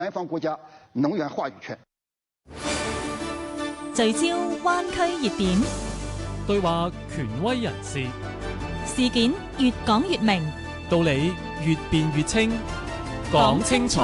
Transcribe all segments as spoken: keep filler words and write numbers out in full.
南方國家能源話語權。 聚焦灣區熱點， 對話權威人士， 事件越講越明， 道理越辯越清，講清楚。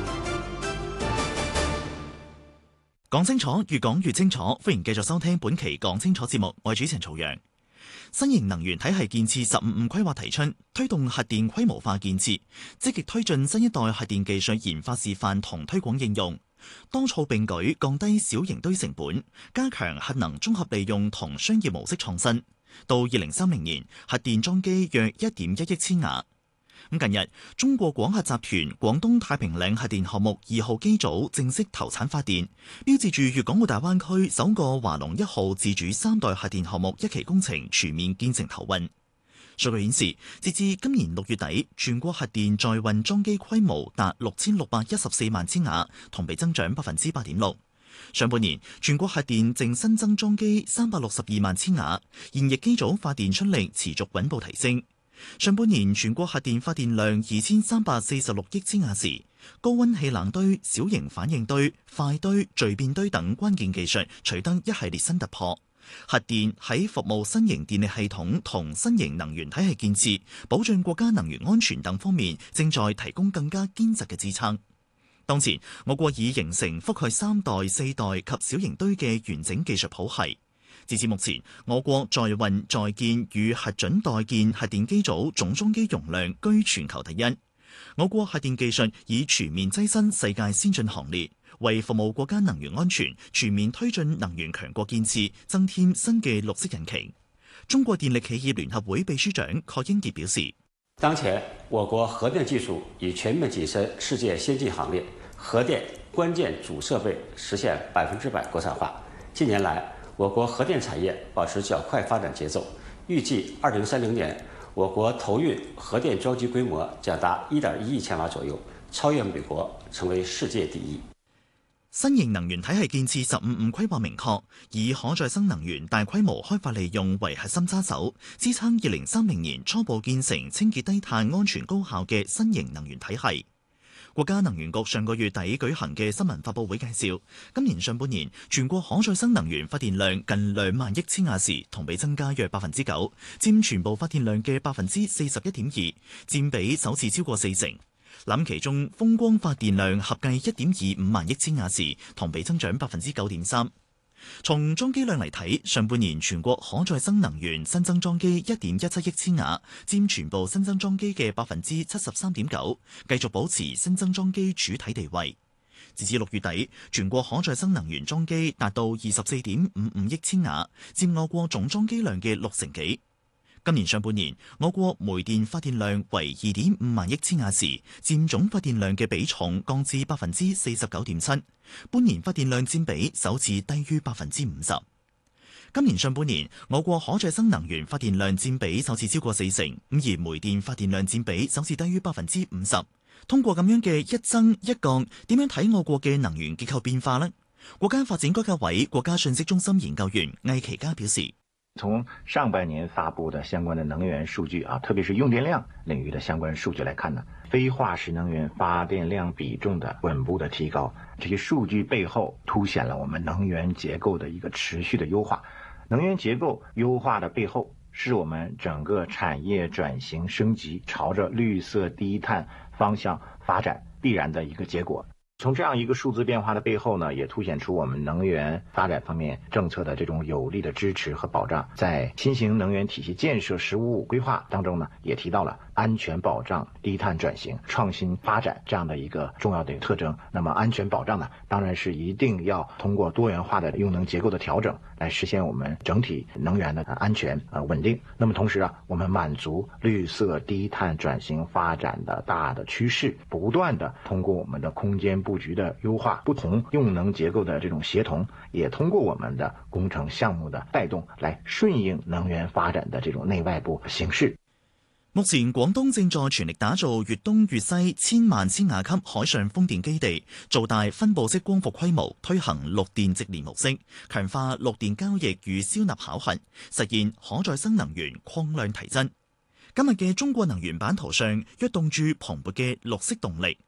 講清楚，越講越清楚。歡迎繼續收聽本期講清楚節目，我係主持人曹陽。新型能源體系建設十五五規劃提出，推動核電規模化建設，積極推進新一代核電技術研發示範同推廣應用，多措並舉，降低小型堆成本，加強核能綜合利用同商業模式創新。到二零三零年，核電裝機約一點一億千瓦。咁近日，中國廣核集團廣東太平嶺核電項目二號機組正式投產發電，標誌住粵港澳大灣區首個華龍一號自主三代核電項目一期工程全面建成投運。數據顯示，截至今年六月底，全國核電在運裝機規模達六千六百一十四萬千瓦，同比增長百分之八點六。上半年，全國核電淨新增裝機三百六十二萬千瓦，現役機組發電出力持續穩步提升。上半年全國核電發電量二千三百四十六億千瓦時，高溫氣冷堆、小型反應堆、快堆、聚變堆等關鍵技術取得一系列新突破。核電喺服務新型電力系統同新型能源體系建設、保障國家能源安全等方面，正在提供更加堅實嘅支撐。當前，我國已形成覆蓋三代、四代及小型堆嘅完整技術譜系。截至目前，我國在運在建與核准待建核電機組總裝機容量居全球第一。我國核電技術已全面躋身世界先進行列，為服務國家能源安全、全面推進能源強國建設增添新嘅綠色引擎。中國電力企業聯合會秘書長郝英傑表示， 當前我國核電技術已全面躋身世界先進行列，核電關鍵主設備實現百分之百國產化。近年來，我國核電產業保持較快發展節奏，預計二零三零年，我國投運核電裝機規模將達一點一億千瓦左右，超越美國，成為世界第一。 新型能源體系建設十五五規劃明確，以可再生能源大規模開發利用為核心揸手，支撐二零三零年初步建成清潔低碳、安全高效嘅新型能源體系。國家能源局上個月底舉行嘅新聞發佈會介紹，今年上半年全國可再生能源發電量近兩萬億千瓦時，同比增加約百分之九，佔全部發電量嘅百分之四十一點二，佔比首次超過四成。諗其中風光發電量合計一點二五萬億千瓦時，同比增長百分之九點三。從裝機量嚟睇，上半年全國可再生能源新增裝機一點一七億千瓦，佔全部新增裝機嘅百分之七十三點九，繼續保持新增裝機主體地位。截至六月底，全國可再生能源裝機達到二十四點五五億千瓦，佔我國總裝機量嘅六成幾。今年上半年，我國煤電發電量為二點五萬億千瓦時，佔總發電量嘅比重降至百分之四十九點七，半年發電量佔比首次低於百分之五十。今年上半年，我國可再生能源發電量佔比首次超過四成，咁而煤電發電量佔比首次低於百分之五十。通過咁樣嘅一增一降，點樣睇我國嘅能源結構變化呢？國家發展改革委國家信息中心研究員魏其嘉表示， 從上半年發布的相關的能源數據啊，特別是用電量領域的相關數據來看呢，非化石能源發電量比重的穩步的提高，這些數據背後凸顯了我們能源結構的一個持續的優化。能源結構優化的背後，是我們整個產業轉型升級，朝着綠色低碳方向發展必然的一個結果。從這樣一個數字變化的背後呢，也凸顯出我們能源發展方面政策的這種有力的支持和保障。在新型能源體系建設“十五五”規劃當中呢，也提到了安全保障、低碳轉型、創新發展這樣的一個重要的特徵。那麼安全保障呢，當然是一定要通過多元化的用能結構的調整，來實現我們整體能源的安全呃穩定。那麼同時啊，我們滿足綠色低碳轉型發展的大的趨勢，不斷的通過我們的空間布局的優化，不同用能結構的這種協同，也通過我們的工程項目的帶動，來順應能源發展的這種內外部形勢。 目前廣東正在全力打造粵東粵西千萬千瓦級海上風電基地，做大分布式光伏規模，推行綠電直連模式，強化綠電交易與消納考核，實現可再生能源擴量提增。今日嘅中國能源版圖上，躍動住蓬勃嘅綠色動力。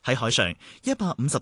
喺海上，一百五十